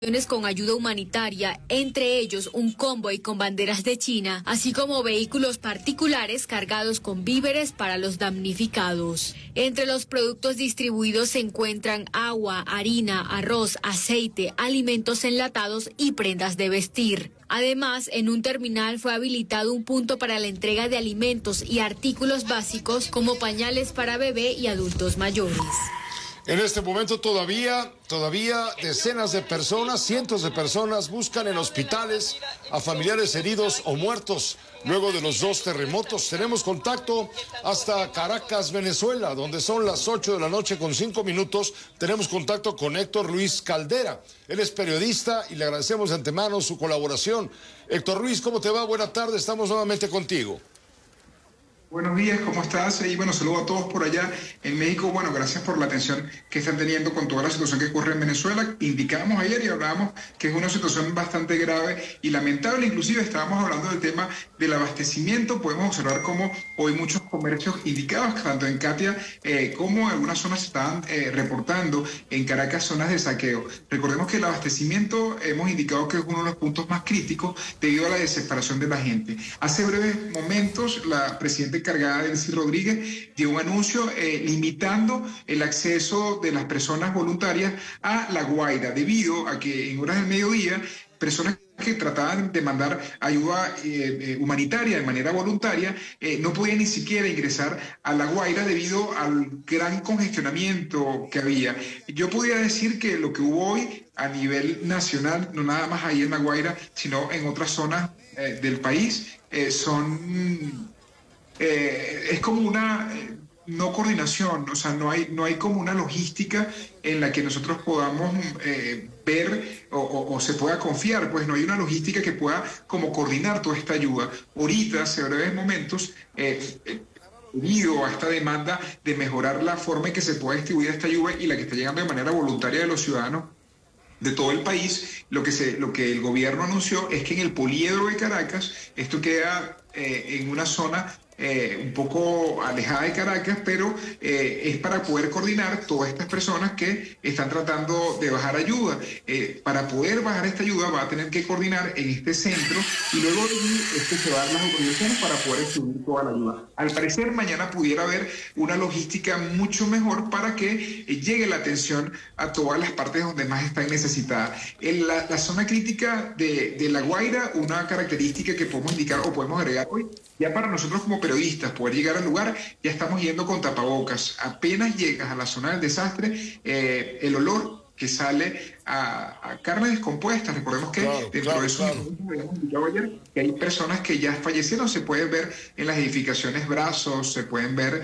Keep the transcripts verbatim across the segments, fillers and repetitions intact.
con ayuda humanitaria, entre ellos un convoy con banderas de China, así como vehículos particulares cargados con víveres para los damnificados. Entre los productos distribuidos se encuentran agua, harina, arroz, aceite, alimentos enlatados y prendas de vestir. Además, en un terminal fue habilitado un punto para la entrega de alimentos y artículos básicos como pañales para bebé y adultos mayores. En este momento todavía, todavía decenas de personas, cientos de personas buscan en hospitales a familiares heridos o muertos luego de los dos terremotos. Tenemos contacto hasta Caracas, Venezuela, donde son las ocho de la noche con cinco minutos. Tenemos contacto con Héctor Luis Caldera. Él es periodista y le agradecemos de antemano su colaboración. Héctor Luis, ¿cómo te va? Buenas tardes, estamos nuevamente contigo. Buenos días, ¿cómo estás? Y bueno, saludo a todos por allá en México. Bueno, gracias por la atención que están teniendo con toda la situación que ocurre en Venezuela. Indicábamos ayer y hablábamos que es una situación bastante grave y lamentable. Inclusive estábamos hablando del tema del abastecimiento. Podemos observar cómo hoy muchos comercios indicados, tanto en Katia eh, como en algunas zonas, se estaban eh, reportando en Caracas zonas de saqueo. Recordemos que el abastecimiento hemos indicado que es uno de los puntos más críticos debido a la desesperación de la gente. Hace breves momentos, la presidenta encargada, Delcy Rodríguez, dio un anuncio eh, limitando el acceso de las personas voluntarias a La Guaira, debido a que en horas del mediodía personas que trataban de mandar ayuda eh, eh, humanitaria de manera voluntaria eh, no podían ni siquiera ingresar a La Guaira debido al gran congestionamiento que había. Yo podría decir que lo que hubo hoy a nivel nacional, no nada más ahí en La Guaira, sino en otras zonas eh, del país, eh, son... Eh, es como una eh, no coordinación, o sea, no hay, no hay como una logística en la que nosotros podamos eh, ver o, o, o se pueda confiar, pues no hay una logística que pueda como coordinar toda esta ayuda. Ahorita, hace breves momentos, eh, eh, debido a esta demanda de mejorar la forma en que se pueda distribuir esta ayuda y la que está llegando de manera voluntaria de los ciudadanos de todo el país, lo que, se, lo que el gobierno anunció es que en el poliedro de Caracas, esto queda eh, en una zona Eh, un poco alejada de Caracas, pero eh, es para poder coordinar todas estas personas que están tratando de bajar ayuda. Eh, para poder bajar esta ayuda va a tener que coordinar en este centro y luego este, se va a dar las autorizaciones para poder distribuir toda la ayuda. Al parecer mañana pudiera haber una logística mucho mejor para que eh, llegue la atención a todas las partes donde más están necesitadas. En la, la zona crítica de, de La Guaira, una característica que podemos indicar o podemos agregar hoy, ya para nosotros como periodistas poder llegar al lugar, ya estamos yendo con tapabocas. Apenas llegas a la zona del desastre, eh, el olor que sale a, a carne descompuesta. Recordemos que claro, dentro claro, de eso claro. habíamos indicado ayer que hay personas que ya fallecieron, se pueden ver en las edificaciones brazos, se pueden ver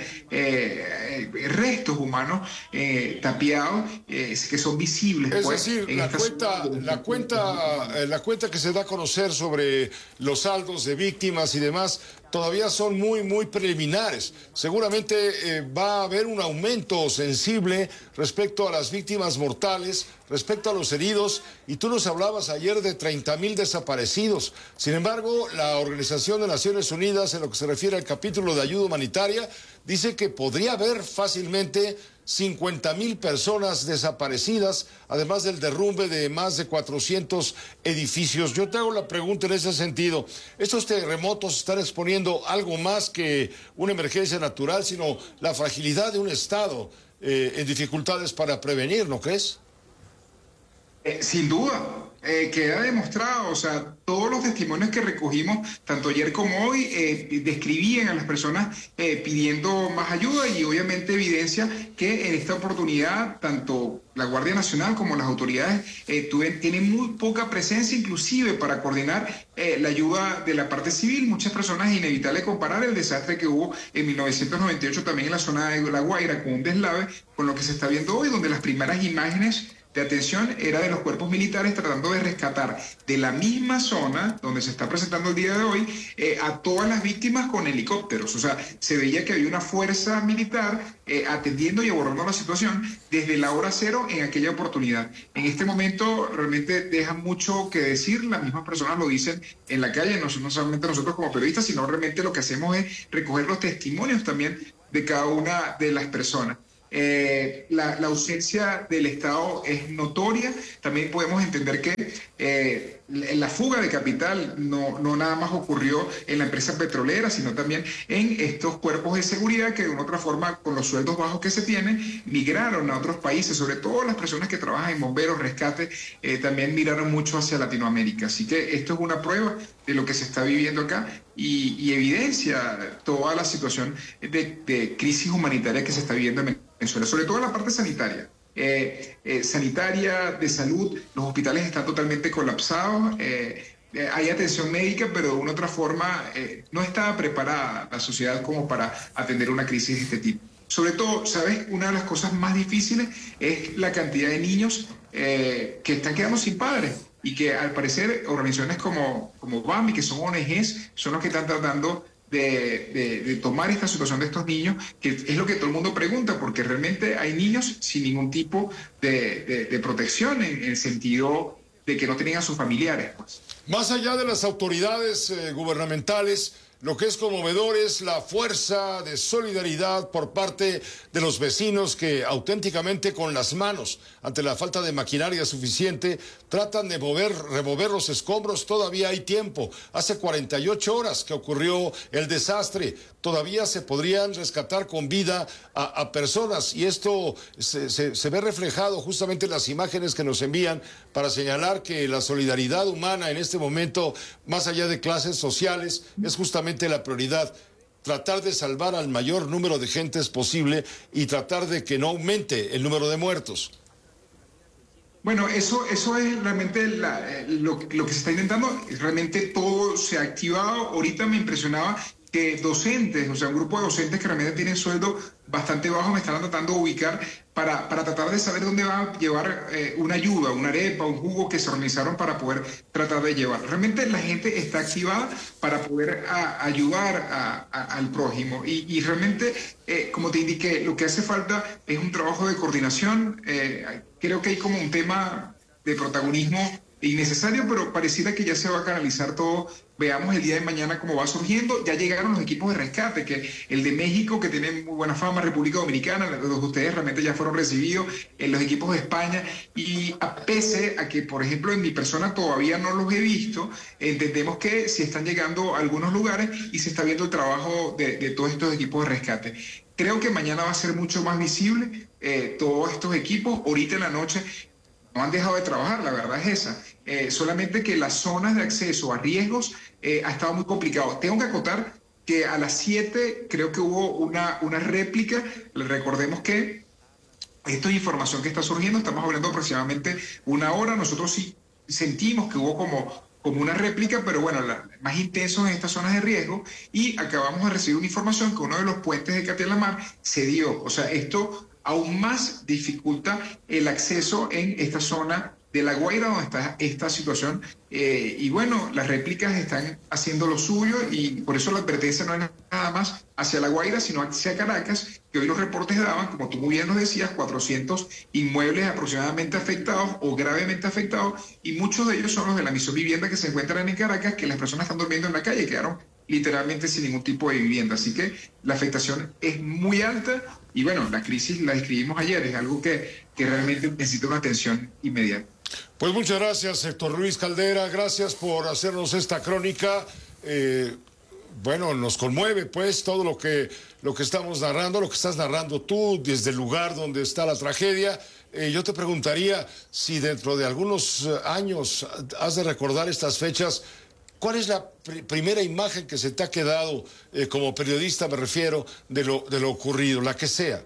eh, restos humanos eh, tapiados eh, que son visibles. Es pues, decir, la cuenta, la, cuenta, la cuenta que se da a conocer sobre los saldos de víctimas y demás todavía son muy, muy preliminares. Seguramente eh, va a haber un aumento sensible respecto a las víctimas mortales, respecto a los heridos, y tú nos hablabas ayer de treinta mil desaparecidos. Sin embargo, la Organización de Naciones Unidas, en lo que se refiere al capítulo de ayuda humanitaria, dice que podría haber fácilmente cincuenta mil personas desaparecidas, además del derrumbe de más de cuatrocientos edificios. Yo te hago la pregunta en ese sentido. ¿Estos terremotos están exponiendo algo más que una emergencia natural, sino la fragilidad de un Estado eh, en dificultades para prevenir, ¿no crees? Eh, sin duda, eh, queda demostrado, o sea, todos los testimonios que recogimos, tanto ayer como hoy, eh, describían a las personas eh, pidiendo más ayuda y obviamente evidencia que en esta oportunidad, tanto la Guardia Nacional como las autoridades eh, tuven, tienen muy poca presencia, inclusive para coordinar eh, la ayuda de la parte civil. Muchas personas, es inevitable comparar el desastre que hubo en mil novecientos noventa y ocho también en la zona de La Guaira con un deslave, con lo que se está viendo hoy, donde las primeras imágenes de atención era de los cuerpos militares tratando de rescatar de la misma zona donde se está presentando el día de hoy eh, a todas las víctimas con helicópteros. O sea, se veía que había una fuerza militar eh, atendiendo y abordando la situación desde la hora cero en aquella oportunidad. En este momento realmente deja mucho que decir, las mismas personas lo dicen en la calle, no, no solamente nosotros como periodistas, sino realmente lo que hacemos es recoger los testimonios también de cada una de las personas. Eh, la, la ausencia del Estado es notoria. También podemos entender que eh, la fuga de capital no, no nada más ocurrió en la empresa petrolera, sino también en estos cuerpos de seguridad que de una u otra forma, con los sueldos bajos que se tienen, migraron a otros países. Sobre todo las personas que trabajan en bomberos, rescate, eh, también migraron mucho hacia Latinoamérica. Así que esto es una prueba de lo que se está viviendo acá y, y evidencia toda la situación de, de crisis humanitaria que se está viviendo en Venezuela, sobre todo en la parte sanitaria. Eh, eh, sanitaria, de salud, los hospitales están totalmente colapsados, eh, eh, hay atención médica, pero de una u otra forma eh, no estaba preparada la sociedad como para atender una crisis de este tipo. Sobre todo, ¿sabes? Una de las cosas más difíciles es la cantidad de niños eh, que están quedando sin padres y que al parecer organizaciones como, como BAMI, que son O N Ges, son los que están tratando De, de, de tomar esta situación de estos niños, que es lo que todo el mundo pregunta, porque realmente hay niños sin ningún tipo de, de, de protección en, en el sentido de que no tenían a sus familiares, pues. Más allá de las autoridades eh, gubernamentales, lo que es conmovedor es la fuerza de solidaridad por parte de los vecinos que auténticamente con las manos, ante la falta de maquinaria suficiente, tratan de mover, remover los escombros. Todavía hay tiempo. Hace cuarenta y ocho horas que ocurrió el desastre. Todavía se podrían rescatar con vida a, a personas y esto se, se, se ve reflejado justamente en las imágenes que nos envían para señalar que la solidaridad humana en este momento, más allá de clases sociales, es justamente la prioridad, tratar de salvar al mayor número de gentes posible y tratar de que no aumente el número de muertos. Bueno, eso, eso es realmente la, lo, lo que se está intentando. Realmente todo se ha activado. Ahorita me impresionaba que docentes, o sea, un grupo de docentes que realmente tienen sueldo bastante bajo, me están tratando de ubicar para, para tratar de saber dónde va a llevar eh, una ayuda, una arepa, un jugo que se organizaron para poder tratar de llevar. Realmente la gente está activada para poder a, ayudar a, a, al prójimo y, y realmente, eh, como te indiqué, lo que hace falta es un trabajo de coordinación. Eh, creo que hay como un tema de protagonismo innecesario, pero pareciera que ya se va a canalizar todo. Veamos el día de mañana cómo va surgiendo. Ya llegaron los equipos de rescate, que el de México, que tiene muy buena fama, República Dominicana, los de ustedes realmente ya fueron recibidos, en los equipos de España, y a pese a que, por ejemplo, en mi persona todavía no los he visto, entendemos que sí están llegando a algunos lugares y se está viendo el trabajo de, de todos estos equipos de rescate. Creo que mañana va a ser mucho más visible eh, todos estos equipos. Ahorita en la noche no han dejado de trabajar, la verdad es esa. Eh, solamente que las zonas de acceso a riesgos eh, ha estado muy complicado. Tengo que acotar que a las siete creo que hubo una, una réplica. Recordemos que esto es información que está surgiendo, estamos hablando aproximadamente una hora. Nosotros sí sentimos que hubo como, como una réplica, pero bueno, la, más intenso en estas zonas de riesgo, y acabamos de recibir una información que uno de los puentes de Castelamar se dio. O sea, esto aún más dificulta el acceso en esta zona de La Guaira, donde está esta situación. Eh, y bueno, las réplicas están haciendo lo suyo, y por eso la advertencia no es nada más hacia La Guaira, sino hacia Caracas, que hoy los reportes daban, como tú muy bien nos decías, cuatrocientos inmuebles aproximadamente afectados o gravemente afectados, y muchos de ellos son los de la misión vivienda que se encuentran en Caracas, que las personas están durmiendo en la calle, quedaron literalmente sin ningún tipo de vivienda. Así que la afectación es muy alta y bueno, la crisis la describimos ayer, es algo que, que realmente necesita una atención inmediata. Pues muchas gracias, Héctor Luis Caldera, gracias por hacernos esta crónica. Eh, bueno, nos conmueve pues todo lo que, lo que estamos narrando, lo que estás narrando tú desde el lugar donde está la tragedia. Eh, yo te preguntaría si dentro de algunos años has de recordar estas fechas. ¿Cuál es la pr primera imagen que se te ha quedado, eh, como periodista me refiero, de lo, de lo ocurrido, la que sea?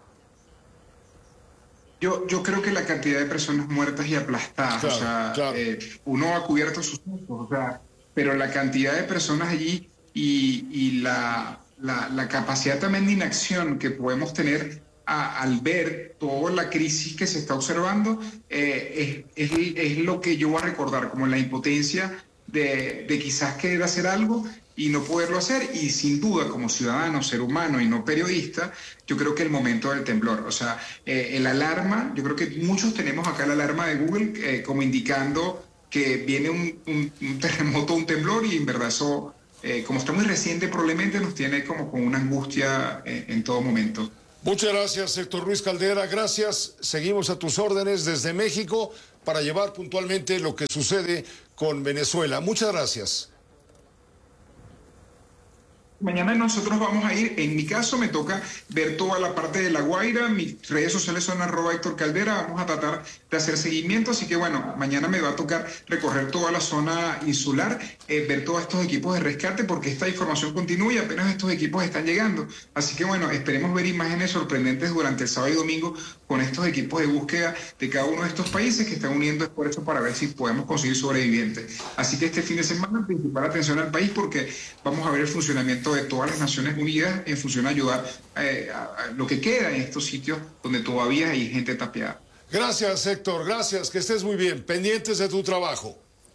Yo, yo creo que la cantidad de personas muertas y aplastadas, claro, o sea, claro. eh, uno ha cubierto sus ojos, o sea, pero la cantidad de personas allí y, y la, la, la capacidad también de inacción que podemos tener a, al ver toda la crisis que se está observando, eh, es, es, es lo que yo voy a recordar, como la impotencia De, de quizás querer hacer algo y no poderlo hacer, y sin duda como ciudadano, ser humano y no periodista, yo creo que el momento del temblor, o sea, eh, el alarma, yo creo que muchos tenemos acá la alarma de Google eh, como indicando que viene un, un, un terremoto, un temblor, y en verdad eso, eh, como está muy reciente, probablemente nos tiene como con una angustia eh, en todo momento. Muchas gracias, Héctor Luis Caldera. Gracias. Seguimos a tus órdenes desde México para llevar puntualmente lo que sucede con Venezuela. Muchas gracias. Mañana nosotros vamos a ir, en mi caso me toca ver toda la parte de La Guaira, mis redes sociales son arroba Héctor Caldera, vamos a tratar de hacer seguimiento, así que bueno, mañana me va a tocar recorrer toda la zona insular, eh, ver todos estos equipos de rescate, porque esta información continúa y apenas estos equipos están llegando. Así que bueno, esperemos ver imágenes sorprendentes durante el sábado y domingo con estos equipos de búsqueda de cada uno de estos países que están uniendo esfuerzos para ver si podemos conseguir sobrevivientes. Así que este fin de semana, principal atención al país, porque vamos a ver el funcionamiento de todas las Naciones Unidas en función a ayudar eh, a, a lo que queda en estos sitios donde todavía hay gente tapiada. Gracias, Héctor, gracias, que estés muy bien, pendientes de tu trabajo.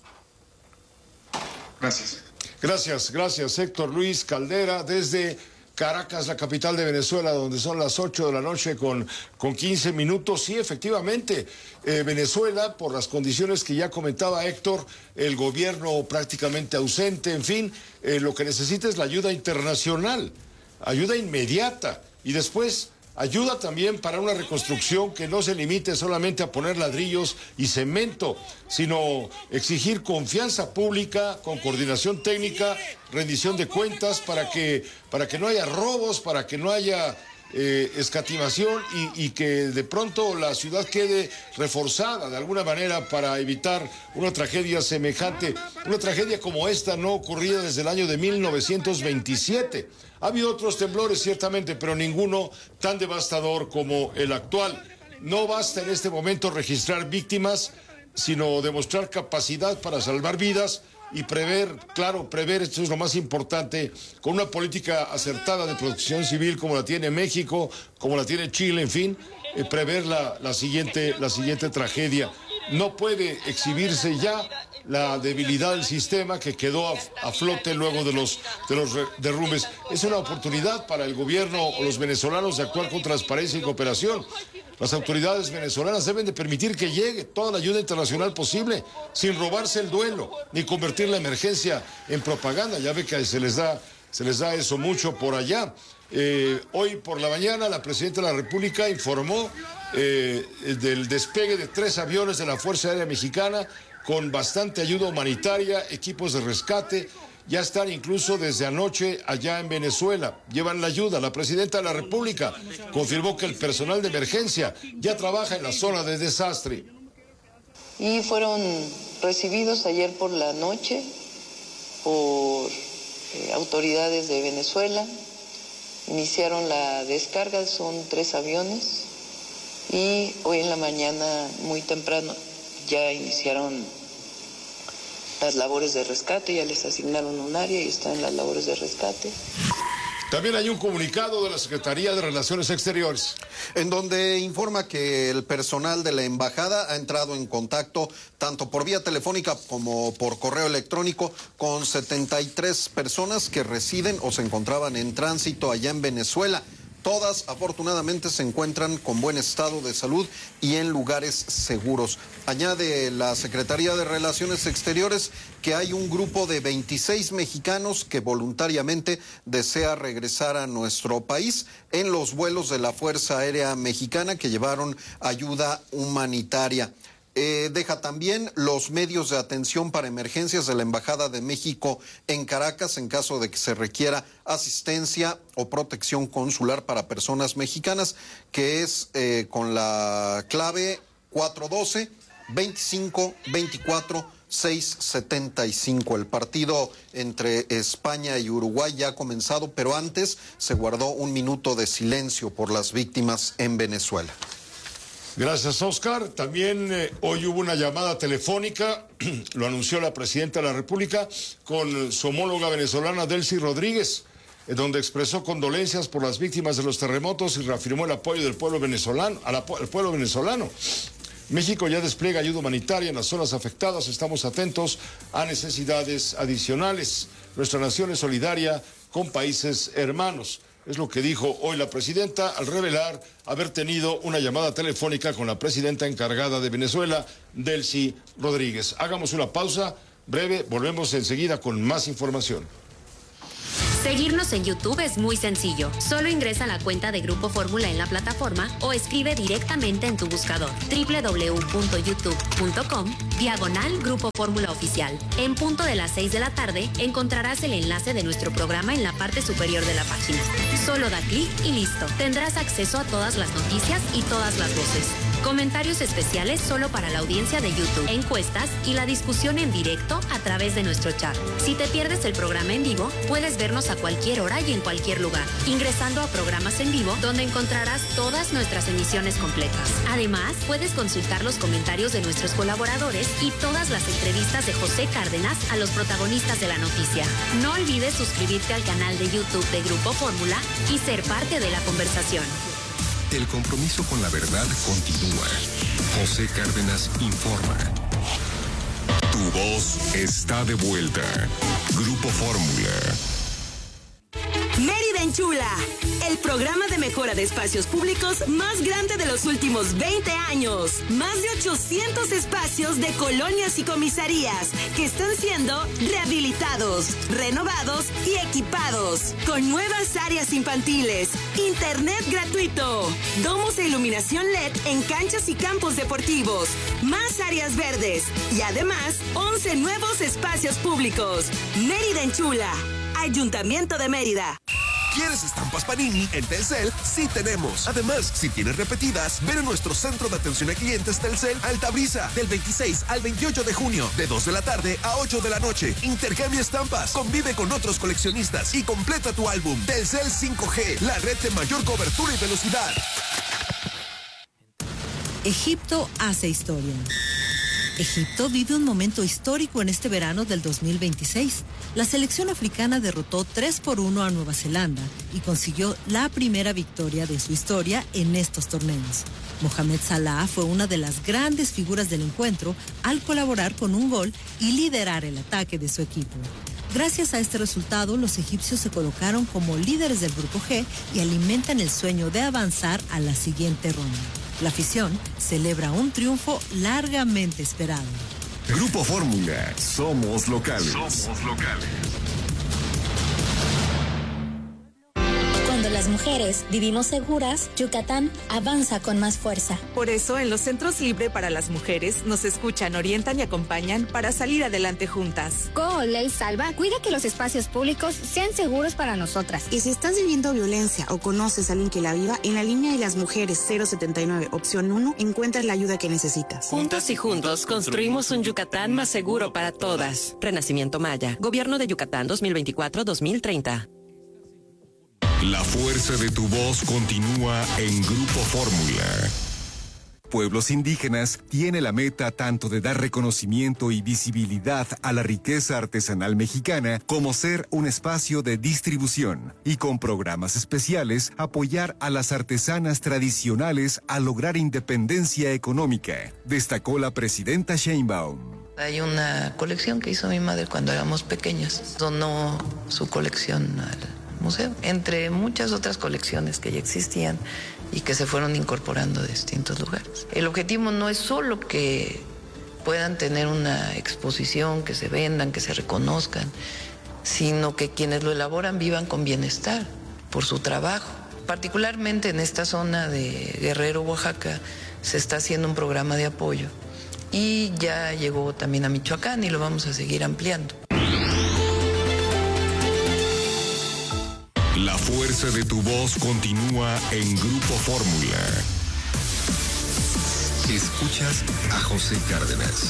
Gracias. Gracias, gracias, Héctor Luis Caldera, desde Caracas, la capital de Venezuela, donde son las ocho de la noche con, con quince minutos. Sí, efectivamente, eh, Venezuela, por las condiciones que ya comentaba Héctor, el gobierno prácticamente ausente, en fin, eh, lo que necesita es la ayuda internacional, ayuda inmediata, y después ayuda también para una reconstrucción que no se limite solamente a poner ladrillos y cemento, sino exigir confianza pública con coordinación técnica, rendición de cuentas para que, para que no haya robos, para que no haya eh, escatimación y, y que de pronto la ciudad quede reforzada de alguna manera para evitar una tragedia semejante. Una tragedia como esta no ocurría desde el año de mil novecientos veintisiete. Ha habido otros temblores, ciertamente, pero ninguno tan devastador como el actual. No basta en este momento registrar víctimas, sino demostrar capacidad para salvar vidas y prever, claro, prever, esto es lo más importante, con una política acertada de protección civil como la tiene México, como la tiene Chile, en fin, eh, prever la, la, siguiente, la siguiente tragedia. No puede exhibirse ya la debilidad del sistema que quedó a, a flote luego de los, de los derrumbes. Es una oportunidad para el gobierno o los venezolanos de actuar con transparencia y cooperación. Las autoridades venezolanas deben de permitir que llegue toda la ayuda internacional posible, sin robarse el duelo, ni convertir la emergencia en propaganda. Ya ve que se les da, se les da eso mucho por allá. Eh, hoy por la mañana la Presidenta de la República informó eh, del despegue de tres aviones de la Fuerza Aérea Mexicana con bastante ayuda humanitaria, equipos de rescate. Ya están incluso desde anoche allá en Venezuela. Llevan la ayuda. La Presidenta de la República confirmó que el personal de emergencia ya trabaja en la zona de desastre. Y fueron recibidos ayer por la noche por eh, autoridades de Venezuela. Iniciaron la descarga, son tres aviones. Y hoy en la mañana, muy temprano, ya iniciaron las labores de rescate, ya les asignaron un área y están en las labores de rescate. También hay un comunicado de la Secretaría de Relaciones Exteriores, en donde informa que el personal de la embajada ha entrado en contacto tanto por vía telefónica como por correo electrónico con setenta y tres personas que residen o se encontraban en tránsito allá en Venezuela. Todas, afortunadamente, se encuentran con buen estado de salud y en lugares seguros. Añade la Secretaría de Relaciones Exteriores que hay un grupo de veintiséis mexicanos que voluntariamente desea regresar a nuestro país en los vuelos de la Fuerza Aérea Mexicana que llevaron ayuda humanitaria. Eh, deja también los medios de atención para emergencias de la Embajada de México en Caracas en caso de que se requiera asistencia o protección consular para personas mexicanas, que es eh, con la clave cuatro uno dos, veinticinco veinticuatro, seiscientos setenta y cinco. El partido entre España y Uruguay ya ha comenzado, pero antes se guardó un minuto de silencio por las víctimas en Venezuela. Gracias, Oscar. También eh, hoy hubo una llamada telefónica, lo anunció la Presidenta de la República, con su homóloga venezolana Delcy Rodríguez, en donde expresó condolencias por las víctimas de los terremotos y reafirmó el apoyo del pueblo venezolano, al, al pueblo venezolano. México ya despliega ayuda humanitaria en las zonas afectadas, estamos atentos a necesidades adicionales. Nuestra nación es solidaria con países hermanos. Es lo que dijo hoy la presidenta al revelar haber tenido una llamada telefónica con la presidenta encargada de Venezuela, Delcy Rodríguez. Hagamos una pausa breve, volvemos enseguida con más información. Seguirnos en YouTube es muy sencillo. Solo ingresa a la cuenta de Grupo Fórmula en la plataforma o escribe directamente en tu buscador doble u doble u doble u punto youtube punto com diagonal Grupo Fórmula Oficial. En punto de las seis de la tarde encontrarás el enlace de nuestro programa en la parte superior de la página. Solo da clic y listo. Tendrás acceso a todas las noticias y todas las voces. Comentarios especiales solo para la audiencia de YouTube, encuestas y la discusión en directo a través de nuestro chat. Si te pierdes el programa en vivo, puedes vernos a cualquier hora y en cualquier lugar, ingresando a programas en vivo donde encontrarás todas nuestras emisiones completas. Además, puedes consultar los comentarios de nuestros colaboradores y todas las entrevistas de José Cárdenas a los protagonistas de la noticia. No olvides suscribirte al canal de YouTube de Grupo Fórmula y ser parte de la conversación. El compromiso con la verdad continúa. José Cárdenas informa. Tu voz está de vuelta. Grupo Fórmula. Mérida Enchula, el programa de mejora de espacios públicos más grande de los últimos veinte años. Más de ochocientos espacios de colonias y comisarías que están siendo rehabilitados, renovados y equipados. Con nuevas áreas infantiles, internet gratuito, domos de iluminación L E D en canchas y campos deportivos, más áreas verdes y además once nuevos espacios públicos. Mérida Enchula, Ayuntamiento de Mérida. ¿Quieres estampas Panini? En Telcel sí tenemos. Además, si tienes repetidas, ven a nuestro centro de atención a clientes Telcel Altabrisa del veintiséis al veintiocho de junio, de dos de la tarde a ocho de la noche. Intercambia estampas, convive con otros coleccionistas y completa tu álbum. Telcel cinco G, la red de mayor cobertura y velocidad. Egipto hace historia. Egipto vive un momento histórico en este verano del dos mil veintiséis. La selección africana derrotó tres por uno a Nueva Zelanda y consiguió la primera victoria de su historia en estos torneos. Mohamed Salah fue una de las grandes figuras del encuentro al colaborar con un gol y liderar el ataque de su equipo. Gracias a este resultado, los egipcios se colocaron como líderes del Grupo G y alimentan el sueño de avanzar a la siguiente ronda. La afición celebra un triunfo largamente esperado. Grupo Fórmula, somos locales. Somos locales. Cuando las mujeres vivimos seguras, Yucatán avanza con más fuerza. Por eso, en los centros Libre para las mujeres nos escuchan, orientan y acompañan para salir adelante juntas. Con Ley Salva, cuida que los espacios públicos sean seguros para nosotras. Y si estás viviendo violencia o conoces a alguien que la viva, en la línea de las mujeres cero setenta y nueve, opción uno, encuentras la ayuda que necesitas. Juntos y juntos construimos un Yucatán más seguro para todas. Renacimiento Maya, Gobierno de Yucatán dos mil veinticuatro a dos mil treinta. La fuerza de tu voz continúa en Grupo Fórmula. Pueblos Indígenas tiene la meta tanto de dar reconocimiento y visibilidad a la riqueza artesanal mexicana como ser un espacio de distribución y con programas especiales apoyar a las artesanas tradicionales a lograr independencia económica, destacó la presidenta Sheinbaum. Hay una colección que hizo mi madre cuando éramos pequeñas. Donó su colección al museo, entre muchas otras colecciones que ya existían y que se fueron incorporando de distintos lugares. El objetivo no es solo que puedan tener una exposición, que se vendan, que se reconozcan, sino que quienes lo elaboran vivan con bienestar por su trabajo. Particularmente en esta zona de Guerrero, Oaxaca, se está haciendo un programa de apoyo y ya llegó también a Michoacán y lo vamos a seguir ampliando. La fuerza de tu voz continúa en Grupo Fórmula. Escuchas a José Cárdenas.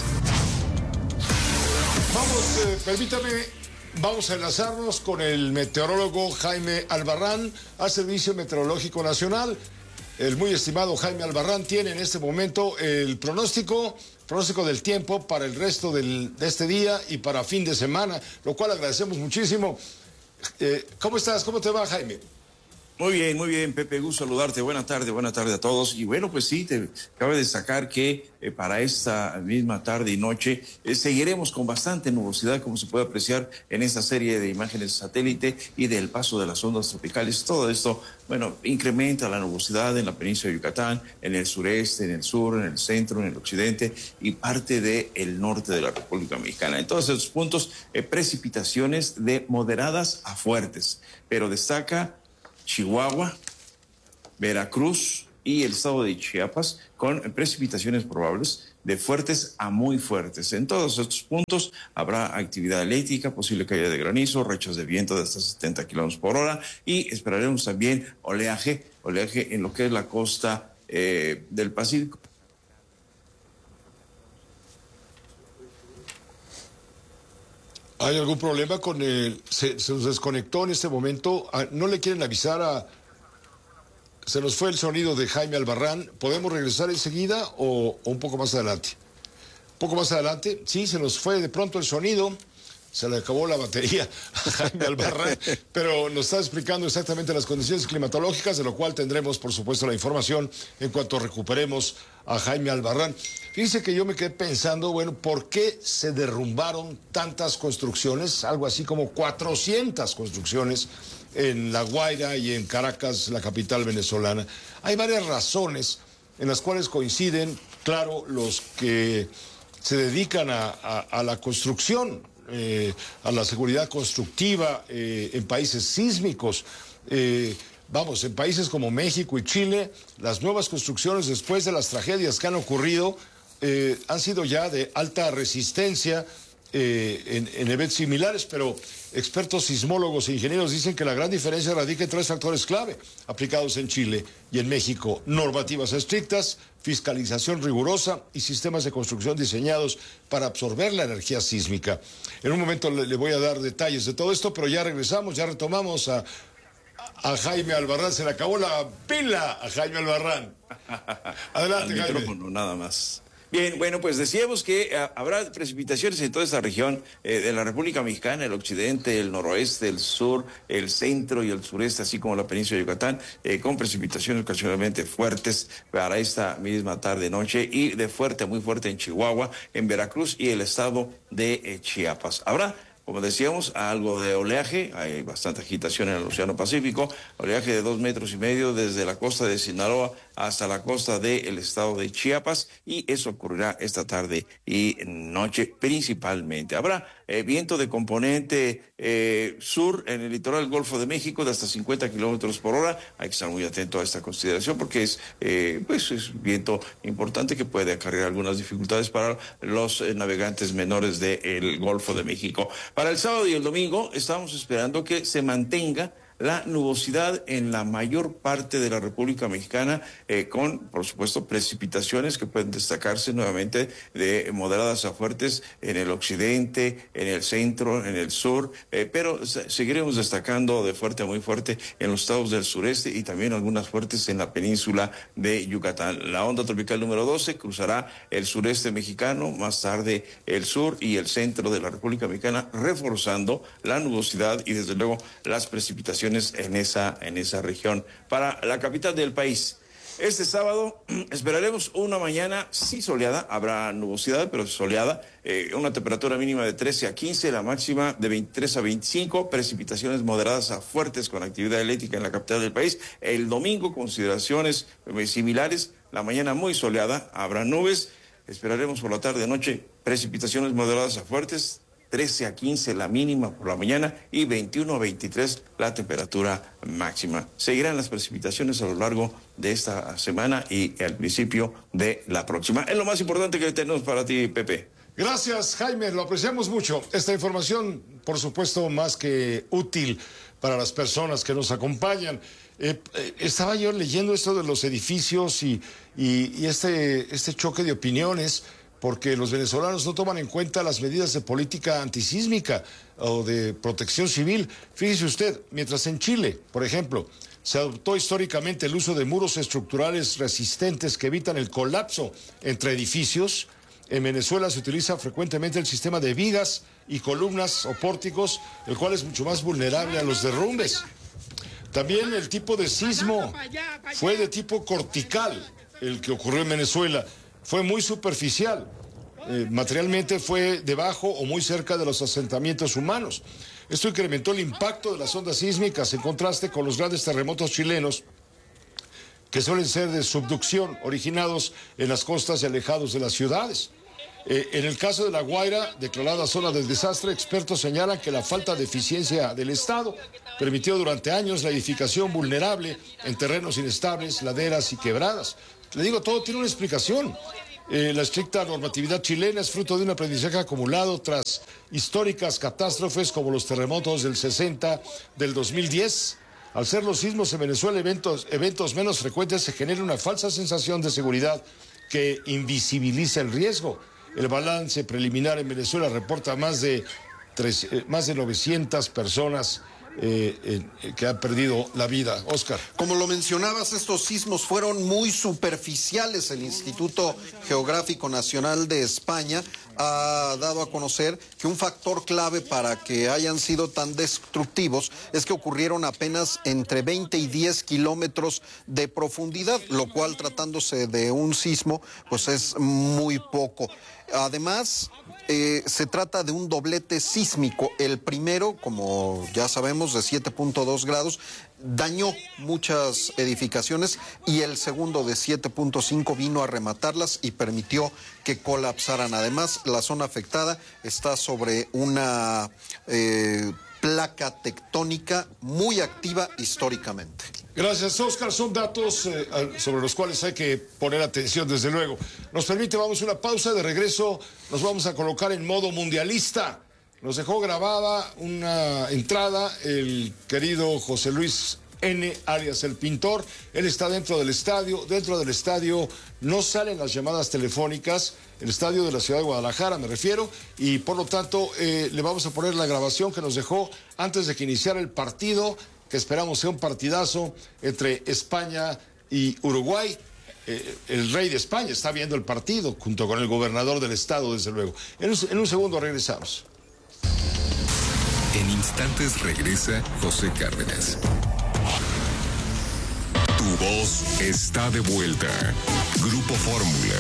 Vamos, eh, permítame, vamos a enlazarnos con el meteorólogo Jaime Albarrán al Servicio Meteorológico Nacional. El muy estimado Jaime Albarrán tiene en este momento el pronóstico, pronóstico del tiempo para el resto del, de este día y para fin de semana, lo cual agradecemos muchísimo. Eh, ¿Cómo estás? ¿Cómo te va, Jaime? Muy bien, muy bien, Pepe, gusto saludarte. Buenas tardes, buenas tardes a todos. Y bueno, pues sí, te cabe destacar que eh, para esta misma tarde y noche eh, seguiremos con bastante nubosidad, como se puede apreciar en esta serie de imágenes satélite y del paso de las ondas tropicales. Todo esto, bueno, incrementa la nubosidad en la península de Yucatán, en el sureste, en el sur, en el centro, en el occidente y parte del norte de la República Mexicana. En todos esos puntos, eh, precipitaciones de moderadas a fuertes, pero destaca Chihuahua, Veracruz y el estado de Chiapas con precipitaciones probables de fuertes a muy fuertes. En todos estos puntos habrá actividad eléctrica, posible caída de granizo, rachas de viento de hasta setenta kilómetros por hora y esperaremos también oleaje, oleaje en lo que es la costa eh, del Pacífico. ¿Hay algún problema con el... Se, se nos desconectó en este momento? ¿No le quieren avisar a... Se nos fue el sonido de Jaime Albarrán? ¿Podemos regresar enseguida o, o un poco más adelante? Un poco más adelante, sí, se nos fue de pronto el sonido, se le acabó la batería a Jaime Albarrán, pero nos está explicando exactamente las condiciones climatológicas, de lo cual tendremos, por supuesto, la información en cuanto recuperemos a Jaime Albarrán. Fíjense que yo me quedé pensando, bueno, ¿por qué se derrumbaron tantas construcciones? Algo así como cuatrocientas construcciones en La Guaira y en Caracas, la capital venezolana. Hay varias razones en las cuales coinciden, claro, los que se dedican a, a, a la construcción, eh, a la seguridad constructiva eh, en países sísmicos. Eh, vamos, en países como México y Chile, las nuevas construcciones después de las tragedias que han ocurrido eh, han sido ya de alta resistencia eh, en, en eventos similares, pero expertos sismólogos e ingenieros dicen que la gran diferencia radica en tres factores clave aplicados en Chile y en México: normativas estrictas, fiscalización rigurosa y sistemas de construcción diseñados para absorber la energía sísmica. En un momento le, le voy a dar detalles de todo esto, pero ya regresamos, ya retomamos a, a Jaime Albarrán. Se le acabó la pila a Jaime Albarrán. Adelante, Al Jaime. micrófono, nada más. Bien, bueno, pues decíamos que uh, habrá precipitaciones en toda esta región eh, de la República Mexicana, el occidente, el noroeste, el sur, el centro y el sureste, así como la península de Yucatán, eh, con precipitaciones ocasionalmente fuertes para esta misma tarde-noche y de fuerte a muy fuerte en Chihuahua, en Veracruz y el estado de eh, Chiapas. Habrá, como decíamos, algo de oleaje, hay bastante agitación en el Océano Pacífico, oleaje de dos metros y medio desde la costa de Sinaloa hasta la costa del estado de Chiapas, y eso ocurrirá esta tarde y noche principalmente. Habrá eh, viento de componente eh, sur en el litoral del Golfo de México de hasta cincuenta kilómetros por hora. Hay que estar muy atento a esta consideración porque es, eh, pues es viento importante que puede acarrear algunas dificultades para los eh, navegantes menores del Golfo de México. Para el sábado y el domingo estamos esperando que se mantenga la nubosidad en la mayor parte de la República Mexicana, eh, con, por supuesto, precipitaciones que pueden destacarse nuevamente de moderadas a fuertes en el occidente, en el centro, en el sur, eh, pero seguiremos destacando de fuerte a muy fuerte en los estados del sureste y también algunas fuertes en la península de Yucatán. La onda tropical número doce cruzará el sureste mexicano, más tarde el sur y el centro de la República Mexicana, reforzando la nubosidad y desde luego las precipitaciones en esa, en esa región. Para la capital del país, este sábado esperaremos una mañana sí soleada, habrá nubosidad pero soleada, eh, una temperatura mínima de trece a quince, la máxima de veintitrés a veinticinco, precipitaciones moderadas a fuertes con actividad eléctrica en la capital del país. El domingo consideraciones eh, similares, la mañana muy soleada, habrá nubes, esperaremos por la tarde noche precipitaciones moderadas a fuertes, trece a quince la mínima por la mañana y veintiuno a veintitrés la temperatura máxima. Seguirán las precipitaciones a lo largo de esta semana y al principio de la próxima. Es lo más importante que tenemos para ti, Pepe. Gracias, Jaime, lo apreciamos mucho. Esta información, por supuesto, más que útil para las personas que nos acompañan. Eh, eh, estaba yo leyendo esto de los edificios y, y, y este, este choque de opiniones, porque los venezolanos no toman en cuenta las medidas de política antisísmica o de protección civil. Fíjese usted, mientras en Chile, por ejemplo, se adoptó históricamente el uso de muros estructurales resistentes que evitan el colapso entre edificios, en Venezuela se utiliza frecuentemente el sistema de vigas y columnas o pórticos, el cual es mucho más vulnerable a los derrumbes. También el tipo de sismo fue de tipo cortical, el que ocurrió en Venezuela. Fue muy superficial. Eh, materialmente fue debajo o muy cerca de los asentamientos humanos. Esto incrementó el impacto de las ondas sísmicas en contraste con los grandes terremotos chilenos, que suelen ser de subducción, originados en las costas y alejados de las ciudades. Eh, en el caso de La Guaira, declarada zona del desastre, expertos señalan que la falta de eficiencia del Estado permitió durante años la edificación vulnerable en terrenos inestables, laderas y quebradas. Le digo, todo tiene una explicación. Eh, la estricta normatividad chilena es fruto de un aprendizaje acumulado tras históricas catástrofes como los terremotos del sesenta, del dos mil diez. Al ser los sismos en Venezuela eventos, eventos menos frecuentes, se genera una falsa sensación de seguridad que invisibiliza el riesgo. El balance preliminar en Venezuela reporta más de, tres, eh, más de novecientas personas eh, eh, que han perdido la vida. Oscar. Como lo mencionabas, estos sismos fueron muy superficiales. El Instituto Geográfico Nacional de España ha dado a conocer que un factor clave para que hayan sido tan destructivos es que ocurrieron apenas entre veinte y diez kilómetros de profundidad, lo cual, tratándose de un sismo, pues es muy poco. Además, eh, se trata de un doblete sísmico. El primero, como ya sabemos, de siete punto dos grados, dañó muchas edificaciones, y el segundo, de siete punto cinco, vino a rematarlas y permitió que colapsaran. Además, la zona afectada está sobre una eh, placa tectónica muy activa históricamente. Gracias, Oscar. Son datos eh, sobre los cuales hay que poner atención, desde luego. Nos permite, vamos a una pausa. De regreso nos vamos a colocar en modo mundialista. Nos dejó grabada una entrada el querido José Luis N., alias El Pintor. Él está dentro del estadio. Dentro del estadio no salen las llamadas telefónicas. El estadio de la ciudad de Guadalajara, me refiero. Y por lo tanto, eh, le vamos a poner la grabación que nos dejó antes de que iniciara el partido, que esperamos sea un partidazo entre España y Uruguay. Eh, el rey de España está viendo el partido junto con el gobernador del estado, desde luego. En un, en un segundo regresamos. En instantes regresa José Cárdenas. Tu voz está de vuelta. Grupo Fórmula.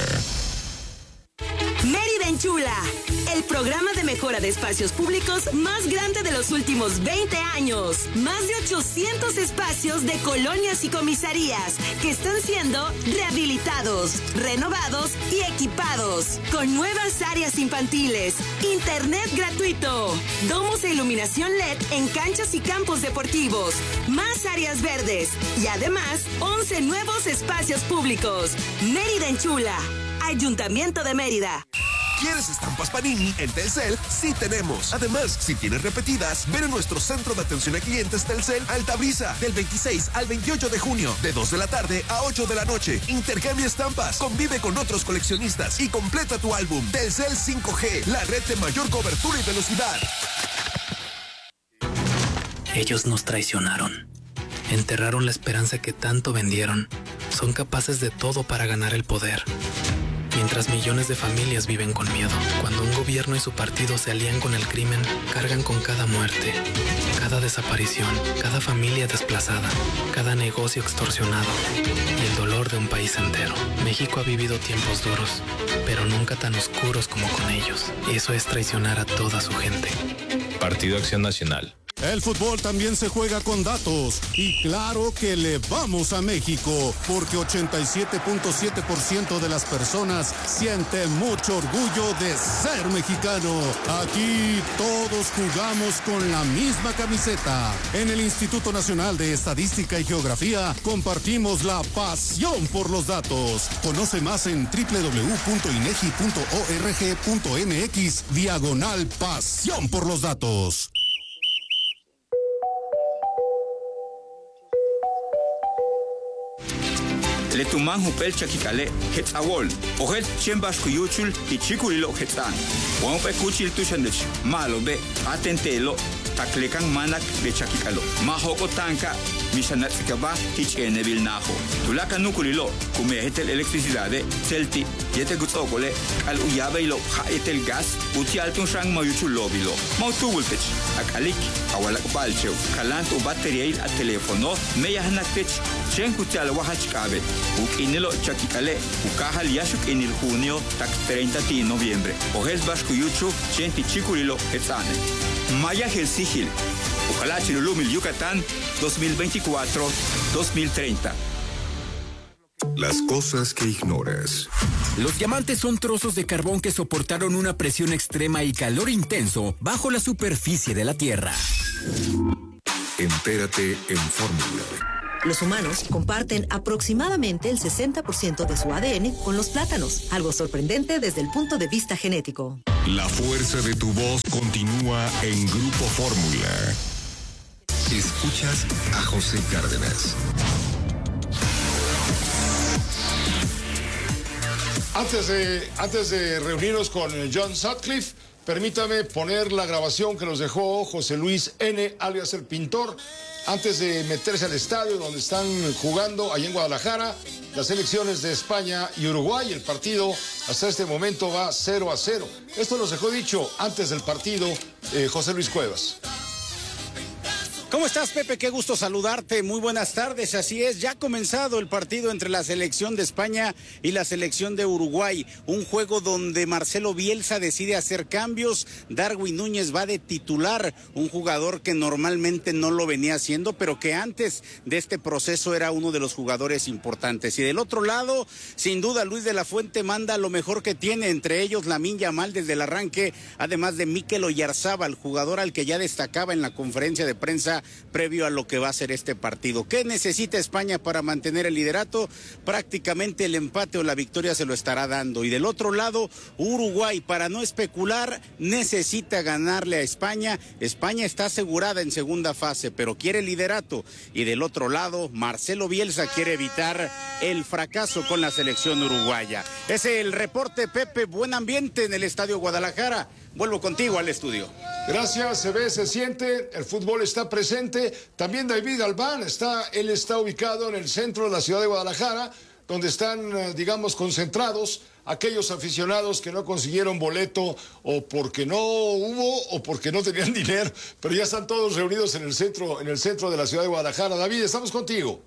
Mérida Enchula, el programa de mejora de espacios públicos más grande de los últimos veinte años. Más de ochocientos espacios de colonias y comisarías que están siendo rehabilitados, renovados y equipados. Con nuevas áreas infantiles, internet gratuito, domos e iluminación L E D en canchas y campos deportivos, más áreas verdes y además once nuevos espacios públicos. Mérida Enchula, Ayuntamiento de Mérida. ¿Quieres estampas Panini? En Telcel sí tenemos. Además, si tienes repetidas, ven a nuestro centro de atención a clientes Telcel Altabrisa del veintiséis al veintiocho de junio, de dos de la tarde a ocho de la noche. Intercambia estampas, convive con otros coleccionistas y completa tu álbum. Telcel cinco G, la red de mayor cobertura y velocidad. Ellos nos traicionaron. Enterraron la esperanza que tanto vendieron. Son capaces de todo para ganar el poder. Mientras millones de familias viven con miedo. Cuando un gobierno y su partido se alían con el crimen, cargan con cada muerte, cada desaparición, cada familia desplazada, cada negocio extorsionado y el dolor de un país entero. México ha vivido tiempos duros, pero nunca tan oscuros como con ellos. Eso es traicionar a toda su gente. Partido Acción Nacional. El fútbol también se juega con datos y claro que le vamos a México porque ochenta y siete punto siete por ciento de las personas siente mucho orgullo de ser mexicano. Aquí todos jugamos con la misma camiseta. En el Instituto Nacional de Estadística y Geografía compartimos la pasión por los datos. Conoce más en doble u doble u doble u punto inegi punto org punto mx diagonal pasión por los datos. Le tuman hupel chakikale hetzawol ohet chembas kuyuchul ichikulilo hetan wan pe kuchil tushandech malo be atentelo taklekan manak de chakikalo mahoko tanka Mishanatsikaba, Hich Enevil Najo. Tulaka Nukulilo, Kumehetel Electricidade, Celti, Yete Gutzokole, Al Uyabeilo, Haetel Gas, Utialtun Shang Mayuchulobilo, Mautubultech, Akalik, Awalak Balcheo, Kalanto Bateriail a Telefono, Meyahanatech, Chenkutial Wahachkabe, Ukinilo Chakikale, Ukahal Yashuk en el junio, tak treinta de noviembre. Ojes Bashkuyuchu, Chenti Chikulilo, Etzane. Maya Helsigil, Ojalá Chilulumil Yucatán, dos mil veinticuatro a dos mil treinta. Las cosas que ignoras. Los diamantes son trozos de carbón que soportaron una presión extrema y calor intenso bajo la superficie de la Tierra. Entérate en Fórmula. Los humanos comparten aproximadamente el sesenta por ciento de su A D N con los plátanos, algo sorprendente desde el punto de vista genético. La fuerza de tu voz continúa en Grupo Fórmula. Escuchas a José Cárdenas. Antes de, antes de reunirnos con John Sutcliffe, permítame poner la grabación que nos dejó José Luis N., alias el Pintor, antes de meterse al estadio donde están jugando, allá en Guadalajara, las selecciones de España y Uruguay. El partido hasta este momento va cero a cero. Esto nos dejó dicho antes del partido eh, José Luis Cuevas. ¿Cómo estás, Pepe? Qué gusto saludarte. Muy buenas tardes. Así es, ya ha comenzado el partido entre la selección de España y la selección de Uruguay. Un juego donde Marcelo Bielsa decide hacer cambios. Darwin Núñez va de titular, un jugador que normalmente no lo venía haciendo, pero que antes de este proceso era uno de los jugadores importantes. Y del otro lado, sin duda, Luis de la Fuente manda lo mejor que tiene, entre ellos Lamine Yamal desde el arranque, además de Mikel Oyarzábal, jugador al que ya destacaba en la conferencia de prensa previo a lo que va a ser este partido. ¿Qué necesita España para mantener el liderato? Prácticamente el empate o la victoria se lo estará dando. Y del otro lado, Uruguay, para no especular, necesita ganarle a España. España está asegurada en segunda fase, pero quiere el liderato. Y del otro lado, Marcelo Bielsa quiere evitar el fracaso con la selección uruguaya. Ese es el reporte, Pepe. Buen ambiente en el Estadio Guadalajara. Vuelvo contigo al estudio. Gracias, se ve, se siente, el fútbol está presente. También David Albán, está, él está ubicado en el centro de la ciudad de Guadalajara, donde están, digamos, concentrados aquellos aficionados que no consiguieron boleto o porque no hubo o porque no tenían dinero, pero ya están todos reunidos en el centro, en el centro de la ciudad de Guadalajara. David, estamos contigo.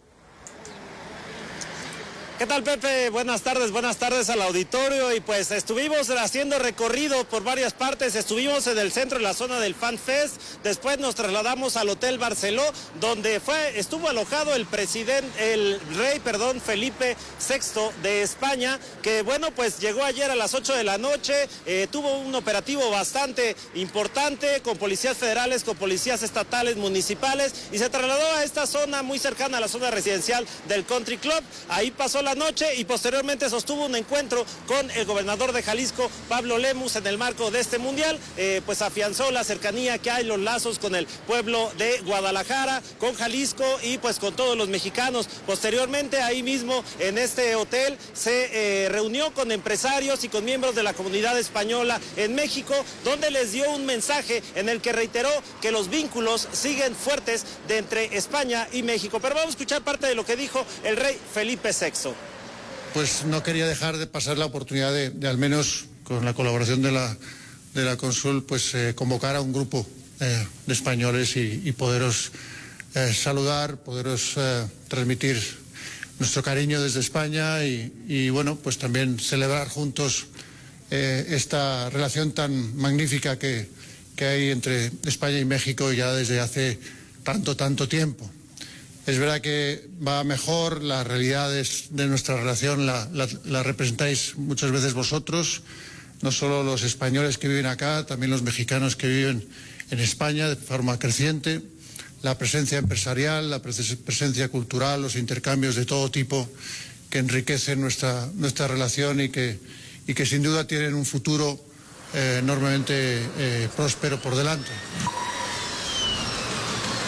¿Qué tal, Pepe? Buenas tardes, buenas tardes al auditorio. Y pues estuvimos haciendo recorrido por varias partes. Estuvimos en el centro, en la zona del Fan Fest. Después nos trasladamos al Hotel Barceló, donde fue, estuvo alojado el presidente, el rey, perdón, Felipe sexto de España, que bueno, pues llegó ayer a las ocho de la noche. Eh, tuvo un operativo bastante importante con policías federales, con policías estatales, municipales, y se trasladó a esta zona muy cercana a la zona residencial del Country Club. Ahí pasó la noche y posteriormente sostuvo un encuentro con el gobernador de Jalisco, Pablo Lemus, en el marco de este mundial. Eh, pues afianzó la cercanía que hay, los lazos con el pueblo de Guadalajara, con Jalisco y pues con todos los mexicanos. Posteriormente, ahí mismo en este hotel se eh, reunió con empresarios y con miembros de la comunidad española en México, donde les dio un mensaje en el que reiteró que los vínculos siguen fuertes de entre España y México. Pero vamos a escuchar parte de lo que dijo el rey Felipe sexto. Pues no quería dejar de pasar la oportunidad de, de al menos con la colaboración de la, de la Consul, pues eh, convocar a un grupo eh, de españoles y, y poderos eh, saludar, poderos eh, transmitir nuestro cariño desde España y, y bueno, pues también celebrar juntos eh, esta relación tan magnífica que, que hay entre España y México ya desde hace tanto, tanto tiempo. Es verdad que va mejor, las realidades de nuestra relación la, la, la representáis muchas veces vosotros, no solo los españoles que viven acá, también los mexicanos que viven en España de forma creciente, la presencia empresarial, la presencia cultural, los intercambios de todo tipo que enriquecen nuestra, nuestra relación y que, y que sin duda tienen un futuro eh, enormemente eh, próspero por delante.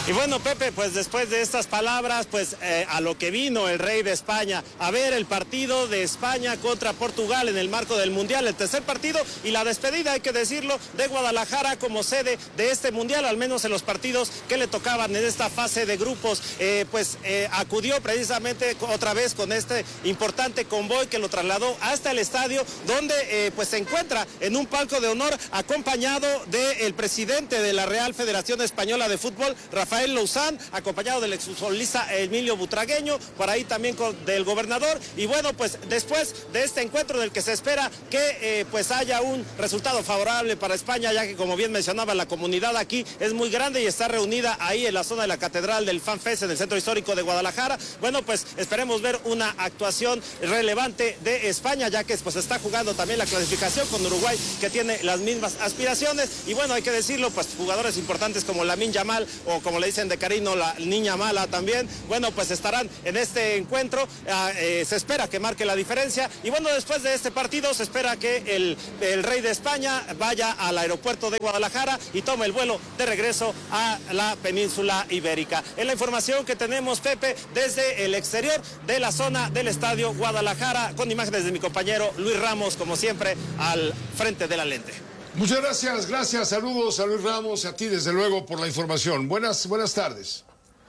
Y bueno, Pepe, pues después de estas palabras, pues eh, a lo que vino el rey de España, a ver el partido de España contra Portugal en el marco del Mundial, el tercer partido y la despedida, hay que decirlo, de Guadalajara como sede de este Mundial, al menos en los partidos que le tocaban en esta fase de grupos, eh, pues eh, acudió precisamente otra vez con este importante convoy que lo trasladó hasta el estadio, donde eh, pues se encuentra en un palco de honor acompañado del presidente de la Real Federación Española de Fútbol, Rafael Rafael Louzán, acompañado del exfutbolista Emilio Butragueño, por ahí también con, del gobernador. Y bueno, pues después de este encuentro del que se espera que eh, pues haya un resultado favorable para España, ya que como bien mencionaba, la comunidad aquí es muy grande y está reunida ahí en la zona de la Catedral del FanFest, en el Centro Histórico de Guadalajara. Bueno, pues esperemos ver una actuación relevante de España, ya que pues está jugando también la clasificación con Uruguay, que tiene las mismas aspiraciones. Y bueno, hay que decirlo, pues jugadores importantes como Lamine Yamal, o como le dicen de cariño, la niña mala también, bueno, pues estarán en este encuentro. Eh, se espera que marque la diferencia. Y bueno, después de este partido se espera que el, el rey de España vaya al aeropuerto de Guadalajara y tome el vuelo de regreso a la península ibérica. Es la información que tenemos, Pepe, desde el exterior de la zona del Estadio Guadalajara, con imágenes de mi compañero Luis Ramos, como siempre, al frente de la lente. Muchas gracias, gracias, saludos a Luis Ramos, a ti desde luego por la información. Buenas, buenas tardes.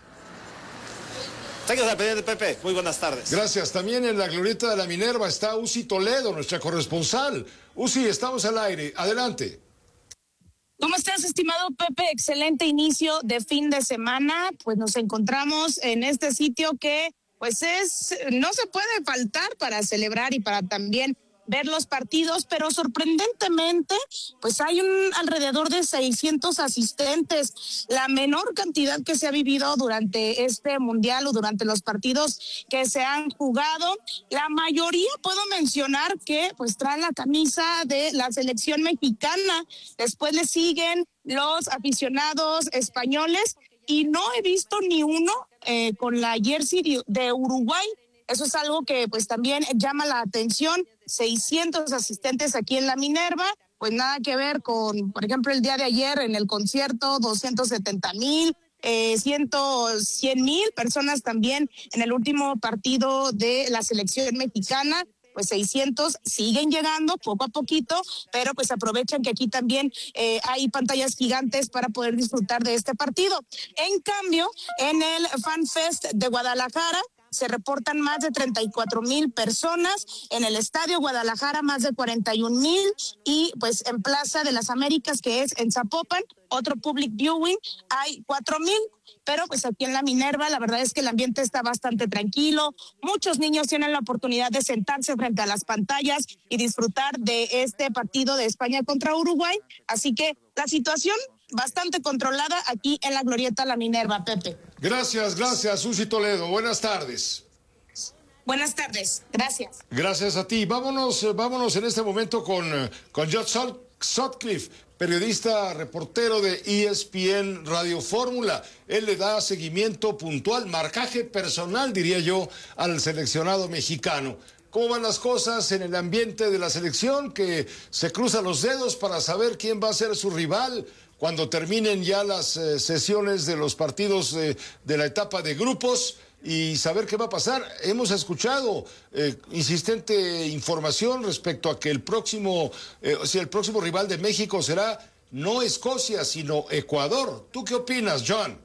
Seguimos al pendiente, Pepe, muy buenas tardes. Gracias, también en la glorieta de la Minerva está Uzi Toledo, nuestra corresponsal. Uzi, estamos al aire, adelante. ¿Cómo estás, estimado Pepe? Excelente inicio de fin de semana, pues nos encontramos en este sitio que pues es, no se puede faltar para celebrar y para también ver los partidos, pero sorprendentemente, pues hay un alrededor de seiscientos asistentes, la menor cantidad que se ha vivido durante este mundial o durante los partidos que se han jugado. La mayoría, puedo mencionar que pues traen la camisa de la selección mexicana, después le siguen los aficionados españoles y no he visto ni uno eh, con la jersey de Uruguay. Eso es algo que pues también llama la atención. seiscientos asistentes aquí en la Minerva, pues nada que ver con, por ejemplo, el día de ayer en el concierto, doscientos setenta mil, eh, cien mil personas también en el último partido de la selección mexicana. Pues seiscientos siguen llegando poco a poquito, pero pues aprovechan que aquí también eh, hay pantallas gigantes para poder disfrutar de este partido. En cambio, en el FanFest de Guadalajara, se reportan más de treinta y cuatro mil personas, en el Estadio Guadalajara más de cuarenta y un mil, y pues en Plaza de las Américas, que es en Zapopan, otro public viewing, hay cuatro mil, pero pues aquí en la Minerva la verdad es que el ambiente está bastante tranquilo, muchos niños tienen la oportunidad de sentarse frente a las pantallas y disfrutar de este partido de España contra Uruguay, así que la situación bastante controlada aquí en la glorieta La Minerva, Pepe. Gracias, gracias, Uzi Toledo. Buenas tardes. Buenas tardes, gracias. Gracias a ti. Vámonos, vámonos en este momento con, con John Sutcliffe, periodista, reportero de E S P N Radio Fórmula. Él le da seguimiento puntual, marcaje personal, diría yo, al seleccionado mexicano. ¿Cómo van las cosas en el ambiente de la selección? Que se cruzan los dedos para saber quién va a ser su rival cuando terminen ya las eh, sesiones de los partidos eh, de la etapa de grupos y saber qué va a pasar. Hemos escuchado eh, insistente información respecto a que el próximo, eh, o sea, el próximo rival de México será no Escocia, sino Ecuador. ¿Tú qué opinas, John?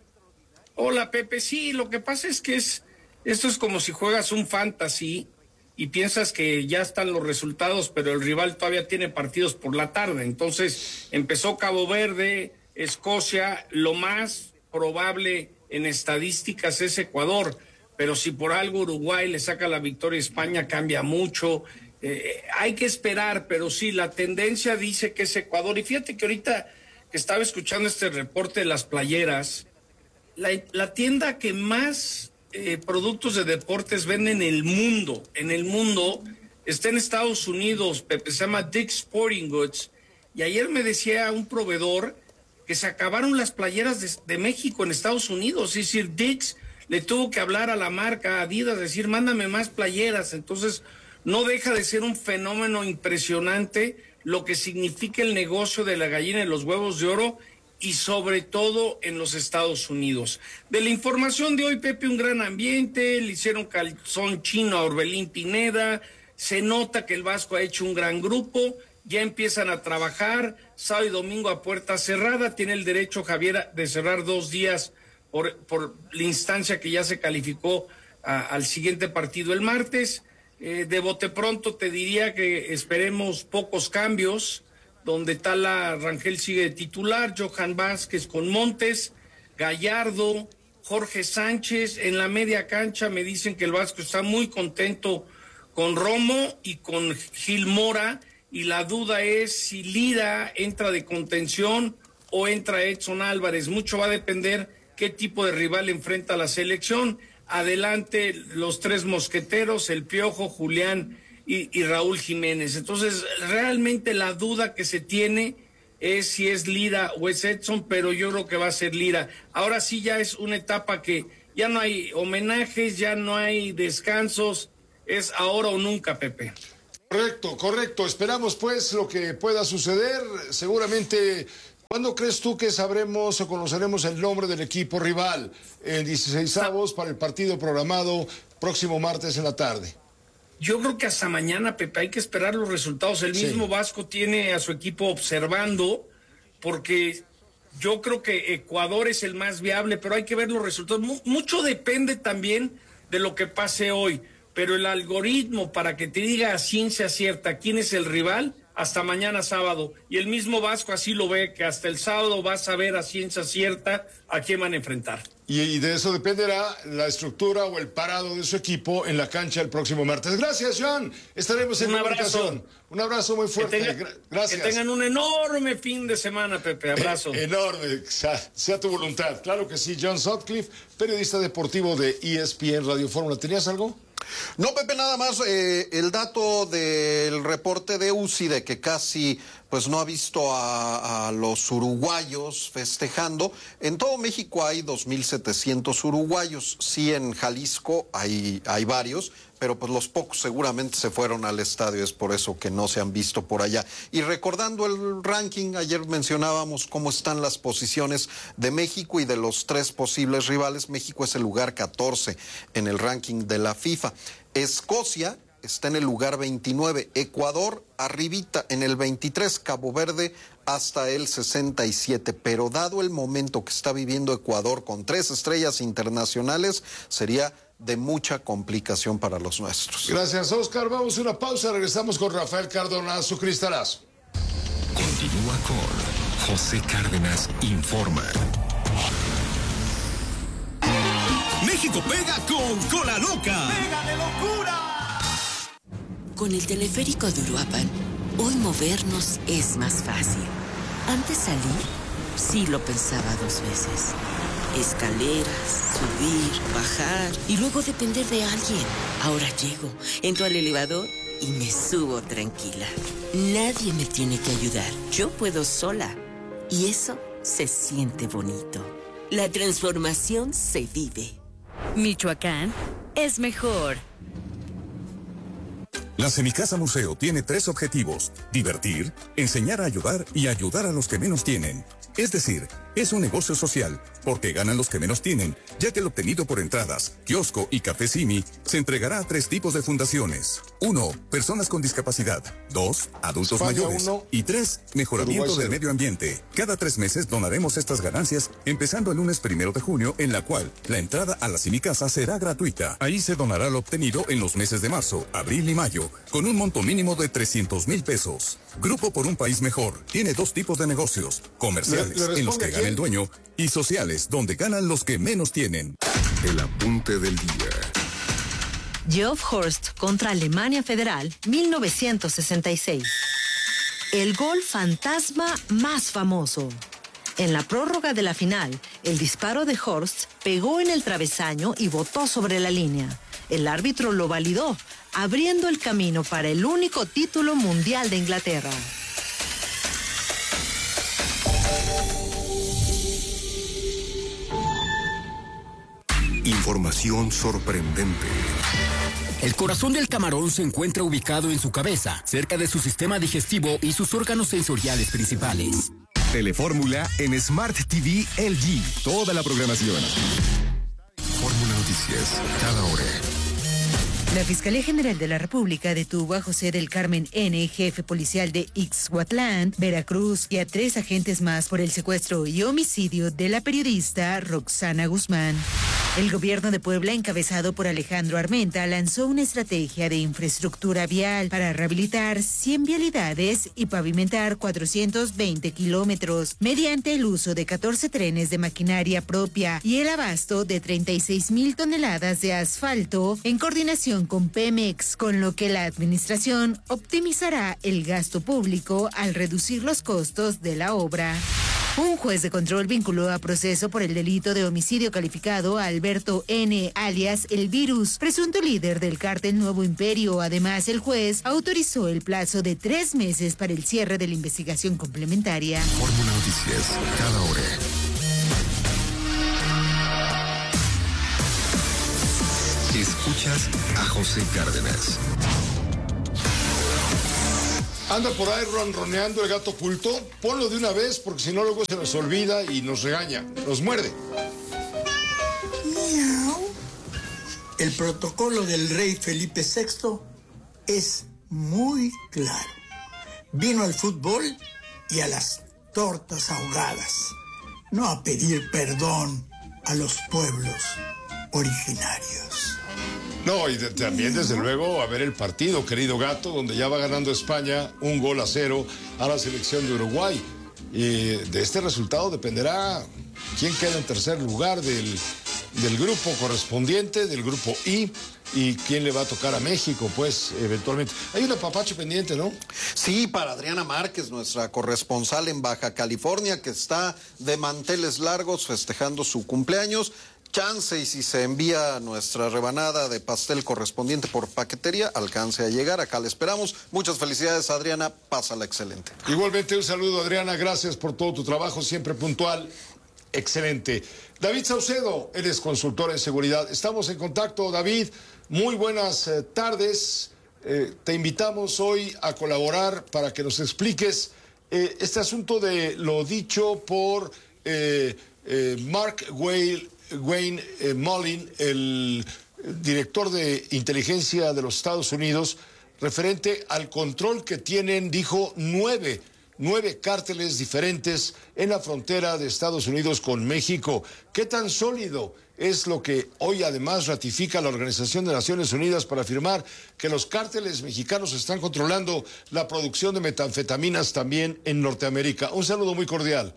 Hola, Pepe. Sí, lo que pasa es que es esto es como si juegas un fantasy y piensas que ya están los resultados, pero el rival todavía tiene partidos por la tarde. Entonces empezó Cabo Verde, Escocia, lo más probable en estadísticas es Ecuador, pero si por algo Uruguay le saca la victoria a España, cambia mucho. Eh, hay que esperar, pero sí, la tendencia dice que es Ecuador. Y fíjate que ahorita que estaba escuchando este reporte de las playeras, la, la tienda que más Eh, productos de deportes venden en el mundo, en el mundo, está en Estados Unidos, Pepe, se llama Dick's Sporting Goods, y ayer me decía un proveedor que se acabaron las playeras de, de México en Estados Unidos, es decir, Dick's le tuvo que hablar a la marca Adidas, decir, mándame más playeras. Entonces no deja de ser un fenómeno impresionante lo que significa el negocio de la gallina y los huevos de oro y sobre todo en los Estados Unidos. De la información de hoy, Pepe, un gran ambiente, le hicieron calzón chino a Orbelín Pineda, se nota que el Vasco ha hecho un gran grupo, ya empiezan a trabajar, sábado y domingo a puerta cerrada, tiene el derecho Javier de cerrar dos días por, por la instancia que ya se calificó a, al siguiente partido el martes. Eh, de bote pronto te diría que esperemos pocos cambios, donde Tala Rangel sigue de titular, Johan Vázquez con Montes, Gallardo, Jorge Sánchez. En la media cancha me dicen que el Vasco está muy contento con Romo y con Gil Mora, y la duda es si Lira entra de contención o entra Edson Álvarez. Mucho va a depender qué tipo de rival enfrenta la selección. Adelante los tres mosqueteros, el Piojo, Julián Y, y Raúl Jiménez. Entonces, realmente la duda que se tiene es si es Lira o es Edson, pero yo creo que va a ser Lira. Ahora sí ya es una etapa que ya no hay homenajes, ya no hay descansos, es ahora o nunca, Pepe. Correcto, correcto. Esperamos pues lo que pueda suceder. Seguramente, ¿cuándo crees tú que sabremos o conoceremos el nombre del equipo rival? En dieciseisavos para el partido programado próximo martes en la tarde. Yo creo que hasta mañana, Pepe, hay que esperar los resultados. El mismo sí. Vasco tiene a su equipo observando, porque yo creo que Ecuador es el más viable, pero hay que ver los resultados. Mu- mucho depende también de lo que pase hoy, pero el algoritmo para que te diga a ciencia cierta quién es el rival, hasta mañana sábado. Y el mismo Vasco así lo ve, que hasta el sábado vas a ver a ciencia cierta a quién van a enfrentar. Y, y de eso dependerá la estructura o el parado de su equipo en la cancha el próximo martes. Gracias, Joan. Estaremos en un comunicación. Abrazo. Un abrazo muy fuerte. Que tenga, Gracias. Que tengan un enorme fin de semana, Pepe. Abrazo. Eh, enorme. Sea, sea tu voluntad. Claro que sí. John Sutcliffe, periodista deportivo de E S P N Radio Fórmula. ¿Tenías algo? No, Pepe, nada más eh, el dato del reporte de U C I de que casi pues no ha visto a, a los uruguayos festejando. En todo México hay dos mil setecientos uruguayos. Sí, en Jalisco hay, hay varios, pero pues los pocos seguramente se fueron al estadio, es por eso que no se han visto por allá. Y recordando el ranking, ayer mencionábamos cómo están las posiciones de México y de los tres posibles rivales. México es el lugar catorce en el ranking de la FIFA. Escocia está en el lugar veintinueve, Ecuador arribita en el veintitrés, Cabo Verde hasta el sesenta y siete, pero dado el momento que está viviendo Ecuador con tres estrellas internacionales, sería de mucha complicación para los nuestros. Gracias, Oscar. Vamos a una pausa, regresamos con Rafael Cardona, su cristalazo. Continúa con José Cárdenas Informa. México pega con Cola Loca. ¡Pega de locura! Con el teleférico de Uruapan, hoy movernos es más fácil. Antes salir, sí lo pensaba dos veces. Escaleras, subir, bajar y luego depender de alguien. Ahora llego, entro al elevador y me subo tranquila. Nadie me tiene que ayudar. Yo puedo sola. Y eso se siente bonito. La transformación se vive. Michoacán es mejor. La Semicasa Museo tiene tres objetivos: divertir, enseñar a ayudar y ayudar a los que menos tienen. Es decir, es un negocio social, porque ganan los que menos tienen, ya que el obtenido por entradas, kiosco y café Simi se entregará a tres tipos de fundaciones. Uno, personas con discapacidad. Dos, adultos España mayores. uno, Y tres, mejoramiento Uruguay del cero. medio ambiente. Cada tres meses donaremos estas ganancias, empezando el lunes primero de junio, en la cual la entrada a la Semicasa será gratuita. Ahí se donará lo obtenido en los meses de marzo, abril y mayo, con un monto mínimo de trescientos mil pesos. Grupo por un país mejor tiene dos tipos de negocios: comerciales, ¿Le- le en los que responde gana quién? el dueño, y sociales, donde ganan los que menos tienen. El apunte del día. Geoff Horst contra Alemania Federal, mil novecientos sesenta y seis. El gol fantasma más famoso. En la prórroga de la final, el disparo de Horst pegó en el travesaño y botó sobre la línea. El árbitro lo validó, abriendo el camino para el único título mundial de Inglaterra. Información sorprendente. El corazón del camarón se encuentra ubicado en su cabeza, cerca de su sistema digestivo y sus órganos sensoriales principales. Telefórmula en Smart T V L G. Toda la programación. Fórmula Noticias, cada hora. La Fiscalía General de la República detuvo a José del Carmen N., jefe policial de Ixhuatlán, Veracruz, y a tres agentes más por el secuestro y homicidio de la periodista Roxana Guzmán. El gobierno de Puebla, encabezado por Alejandro Armenta, lanzó una estrategia de infraestructura vial para rehabilitar cien vialidades y pavimentar cuatrocientos veinte kilómetros mediante el uso de catorce trenes de maquinaria propia y el abasto de treinta y seis mil toneladas de asfalto en coordinación con Pemex, con lo que la administración optimizará el gasto público al reducir los costos de la obra. Un juez de control vinculó a proceso por el delito de homicidio calificado a Alberto N., alias El Virus, presunto líder del cártel Nuevo Imperio. Además, el juez autorizó el plazo de tres meses para el cierre de la investigación complementaria. Fórmula Noticias, cada hora. Escuchas a José Cárdenas. Anda por ahí ronroneando el gato oculto. Ponlo de una vez, porque si no luego se nos olvida y nos regaña, nos muerde. Miau. El protocolo del rey Felipe sexto es muy claro. Vino al fútbol y a las tortas ahogadas, no a pedir perdón a los pueblos originarios. No, y de, también, desde luego, a ver el partido, querido gato, donde ya va ganando España un gol a cero a la selección de Uruguay. Y de este resultado dependerá quién queda en tercer lugar del, del grupo correspondiente, del grupo I, y quién le va a tocar a México, pues, eventualmente. Hay un apapacho pendiente, ¿no? Sí, para Adriana Márquez, nuestra corresponsal en Baja California, que está de manteles largos festejando su cumpleaños. Chance, y si se envía nuestra rebanada de pastel correspondiente por paquetería, alcance a llegar. Acá le esperamos. Muchas felicidades, Adriana. Pásala excelente. Igualmente, un saludo, Adriana. Gracias por todo tu trabajo, siempre puntual. Excelente. David Saucedo, eres consultor en seguridad. Estamos en contacto, David. Muy buenas eh, tardes. Eh, te invitamos hoy a colaborar para que nos expliques eh, este asunto de lo dicho por eh, eh, Mark Whale. Wayne eh, Mullin, el director de inteligencia de los Estados Unidos, referente al control que tienen, dijo, nueve, nueve cárteles diferentes en la frontera de Estados Unidos con México. ¿Qué tan sólido es lo que hoy además ratifica la Organización de Naciones Unidas para afirmar que los cárteles mexicanos están controlando la producción de metanfetaminas también en Norteamérica? Un saludo muy cordial.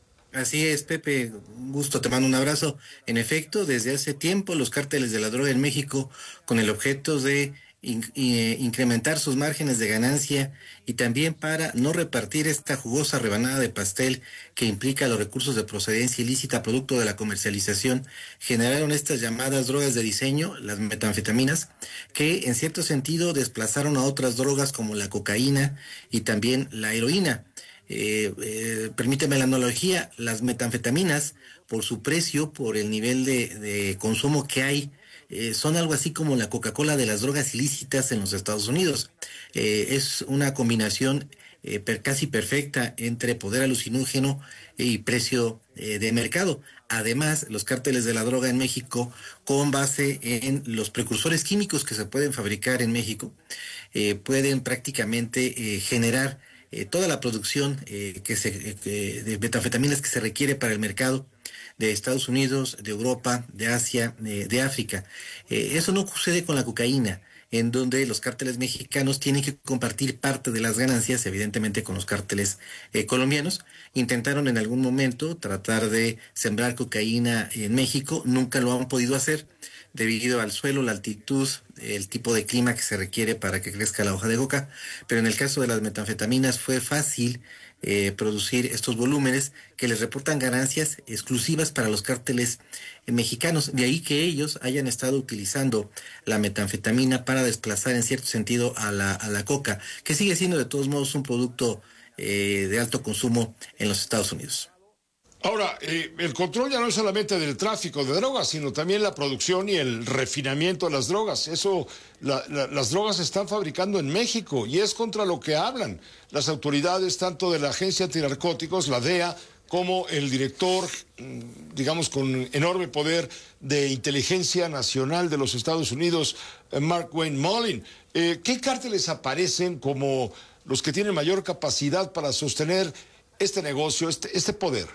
Así es, Pepe, un gusto, te mando un abrazo. En efecto, desde hace tiempo los cárteles de la droga en México, con el objeto de in, in, incrementar sus márgenes de ganancia y también para no repartir esta jugosa rebanada de pastel que implica los recursos de procedencia ilícita producto de la comercialización, generaron estas llamadas drogas de diseño, las metanfetaminas, que en cierto sentido desplazaron a otras drogas como la cocaína y también la heroína. Eh, eh, permíteme la analogía, las metanfetaminas, por su precio, por el nivel de, de consumo que hay, eh, son algo así como la Coca-Cola de las drogas ilícitas en los Estados Unidos. Eh, es una combinación eh, per, casi perfecta entre poder alucinógeno y precio eh, de mercado. Además, los cárteles de la droga en México, con base en los precursores químicos que se pueden fabricar en México, eh, pueden prácticamente eh, generar Eh, toda la producción eh, que se, eh, de metanfetaminas que se requiere para el mercado de Estados Unidos, de Europa, de Asia, eh, de África. Eh, eso no sucede con la cocaína, en donde los cárteles mexicanos tienen que compartir parte de las ganancias, evidentemente con los cárteles eh, colombianos. Intentaron en algún momento tratar de sembrar cocaína en México, nunca lo han podido hacer, debido al suelo, la altitud, el tipo de clima que se requiere para que crezca la hoja de coca, pero en el caso de las metanfetaminas fue fácil eh, producir estos volúmenes que les reportan ganancias exclusivas para los cárteles eh, mexicanos, de ahí que ellos hayan estado utilizando la metanfetamina para desplazar en cierto sentido a la, a la coca, que sigue siendo de todos modos un producto eh, de alto consumo en los Estados Unidos. Ahora, eh, el control ya no es solamente del tráfico de drogas, sino también la producción y el refinamiento de las drogas. Eso, la, la, las drogas se están fabricando en México y es contra lo que hablan las autoridades, tanto de la Agencia Antinarcóticos, la D E A, como el director, digamos, con enorme poder de inteligencia nacional de los Estados Unidos, Mark Wayne Mullin. Eh, ¿Qué cárteles aparecen como los que tienen mayor capacidad para sostener este negocio, este, este poder?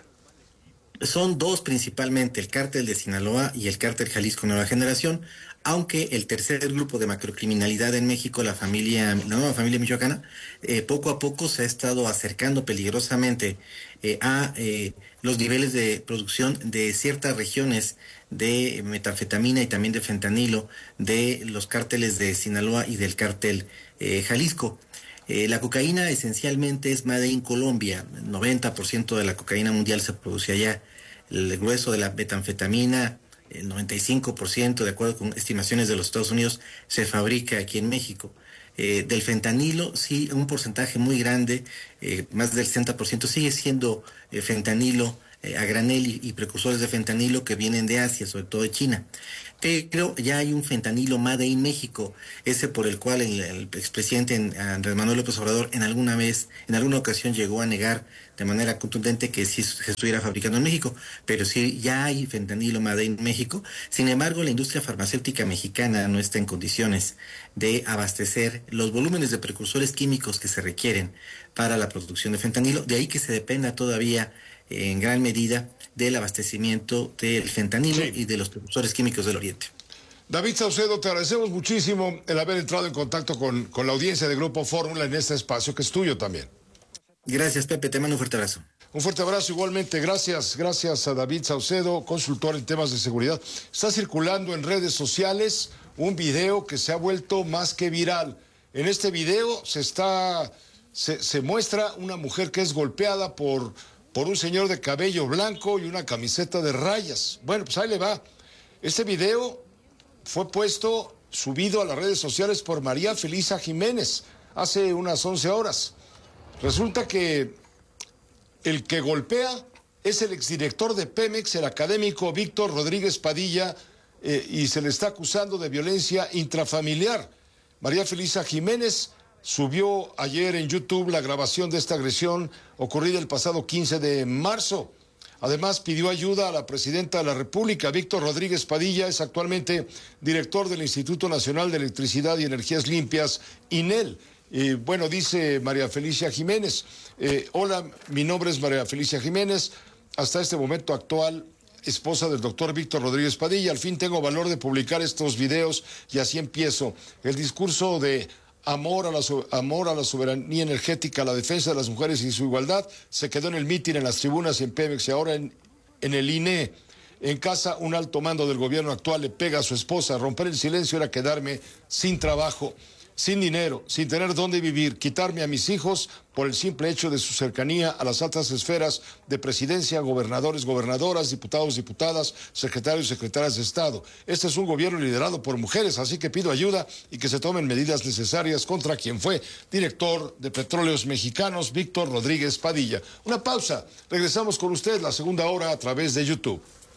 Son dos principalmente, el cártel de Sinaloa y el cártel Jalisco Nueva Generación, aunque el tercer grupo de macrocriminalidad en México, la familia, la nueva familia michoacana, eh, poco a poco se ha estado acercando peligrosamente eh, a eh, los niveles de producción de ciertas regiones de metanfetamina y también de fentanilo de los cárteles de Sinaloa y del cártel eh, Jalisco. Eh, la cocaína esencialmente es made in Colombia, el noventa por ciento de la cocaína mundial se produce allá, el grueso de la metanfetamina, el noventa y cinco por ciento, de acuerdo con estimaciones de los Estados Unidos, se fabrica aquí en México. Eh, del fentanilo, sí, un porcentaje muy grande, eh, más del sesenta por ciento sigue siendo eh, fentanilo eh, a granel y, y precursores de fentanilo que vienen de Asia, sobre todo de China. Pero ya hay un fentanilo made in México, ese por el cual el, el expresidente Andrés Manuel López Obrador en alguna vez, en alguna ocasión llegó a negar de manera contundente que sí se estuviera fabricando en México, pero sí ya hay fentanilo made in México. Sin embargo, la industria farmacéutica mexicana no está en condiciones de abastecer los volúmenes de precursores químicos que se requieren para la producción de fentanilo, de ahí que se dependa todavía en gran medida del abastecimiento del fentanilo sí. y de los precursores químicos del Oriente. David Saucedo, te agradecemos muchísimo el haber entrado en contacto con, con la audiencia de Grupo Fórmula en este espacio, que es tuyo también. Gracias, Pepe, te mando un fuerte abrazo. Un fuerte abrazo igualmente, gracias, gracias a David Saucedo, consultor en temas de seguridad. Está circulando en redes sociales un video que se ha vuelto más que viral. En este video se está, se, se muestra una mujer que es golpeada por... por un señor de cabello blanco y una camiseta de rayas. Bueno, pues ahí le va. Este video fue puesto, subido a las redes sociales por María Felisa Jiménez hace unas once horas. Resulta que el que golpea es el exdirector de Pemex, el académico Víctor Rodríguez Padilla, eh, y se le está acusando de violencia intrafamiliar. María Felisa Jiménez subió ayer en YouTube la grabación de esta agresión ocurrida el pasado quince de marzo. Además, pidió ayuda a la presidenta de la República. Víctor Rodríguez Padilla es actualmente director del Instituto Nacional de Electricidad y Energías Limpias, INEL. Y bueno, dice María Felicia Jiménez, eh, hola, mi nombre es María Felicia Jiménez, hasta este momento actual esposa del doctor Víctor Rodríguez Padilla. Al fin tengo valor de publicar estos videos y así empiezo. El discurso de Amor a, la, amor a la soberanía energética, a la defensa de las mujeres y su igualdad, se quedó en el mitin, en las tribunas, en Pemex y ahora en, en el I N E. En casa, un alto mando del gobierno actual le pega a su esposa. Romper el silencio era quedarme sin trabajo, sin dinero, sin tener dónde vivir, quitarme a mis hijos por el simple hecho de su cercanía a las altas esferas de presidencia, gobernadores, gobernadoras, diputados, diputadas, secretarios, secretarias de Estado. Este es un gobierno liderado por mujeres, así que pido ayuda y que se tomen medidas necesarias contra quien fue director de Petróleos Mexicanos, Víctor Rodríguez Padilla. Una pausa, regresamos con usted la segunda hora a través de YouTube.